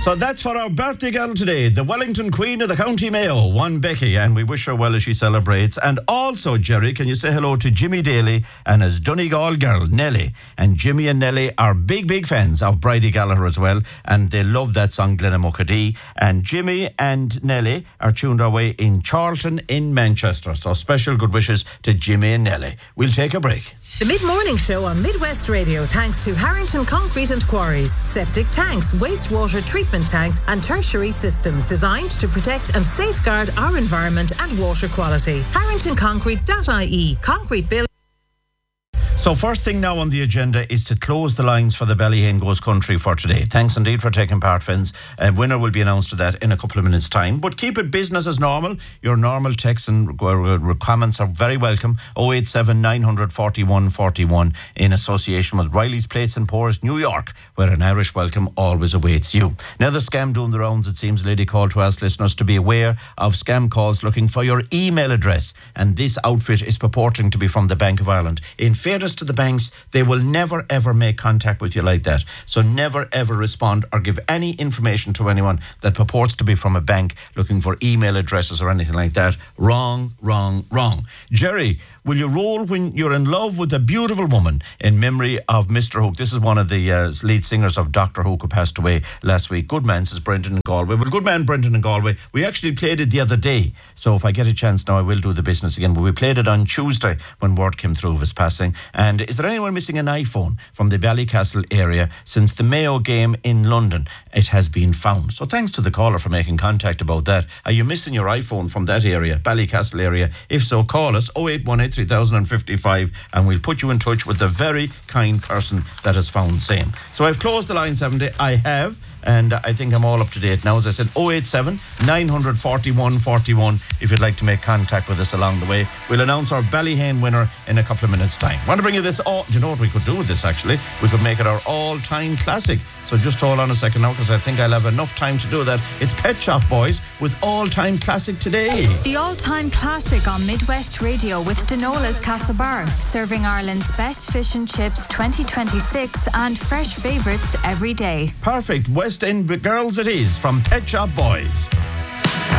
So that's for our birthday girl today, the Wellington Queen of the County Mayo, one Becky, and we wish her well as she celebrates. And also, Jerry, can you say hello to Jimmy Daly and his Donegal girl, Nelly? And Jimmy and Nelly are big fans of Bridie Gallagher as well, and they love that song, Glenamuckadee. And Jimmy and Nelly are tuned our way in Charlton in Manchester. So special good wishes to Jimmy and Nelly. We'll take a break. The Mid-Morning Show on Midwest Radio, thanks to Harrington Concrete and Quarries, septic tanks, wastewater treatment tanks and tertiary systems designed to protect and safeguard our environment and water quality. HarringtonConcrete.ie. Concrete build. So first thing now on the agenda is to close the lines for the Ballyhane Goes Country for today. Thanks indeed for taking part, friends. A winner will be announced to that in a couple of minutes' time. But keep it business as normal. Your normal texts and comments are very welcome. 087 941 41 in association with Riley's Plates and Pours, New York, where an Irish welcome always awaits you. Another scam doing the rounds, it seems. A lady called to ask listeners to be aware of scam calls looking for your email address. And this outfit is purporting to be from the Bank of Ireland. In fairness to the banks, they will never ever make contact with you like that. So never ever respond or give any information to anyone that purports to be from a bank looking for email addresses or anything like that. Wrong. Jerry, will you roll when you're in love with a beautiful woman in memory of Mr. Hook? This is one of the lead singers of Dr. Hook who passed away last week. Good man, says Brendan in Galway. Well, good man, Brendan in Galway. We actually played it the other day. So if I get a chance now, I will do the business again. But we played it on Tuesday when word came through of his passing. And is there anyone missing an iPhone from the Ballycastle area since the Mayo game in London? It has been found. So thanks to the caller for making contact about that. Are you missing your iPhone from that area, Ballycastle area? If so, call us 0818 3055 and we'll put you in touch with the very kind person that has found same. So I've closed the line 70. I have. And I think I'm all up to date now. As I said, 087 941 41 if you'd like to make contact with us along the way. We'll announce our Ballyhane winner in a couple of minutes' time. Want to bring you this? Do you know what we could do with this, actually? We could make it our all-time classic. So just hold on a second now, because I think I'll have enough time to do that. It's Pet Shop Boys with All-Time Classic today. The All-Time Classic on Midwest Radio with Denola's Castlebar, serving Ireland's best fish and chips 2026 and fresh favourites every day. Perfect. West End Girls it is from Pet Shop Boys.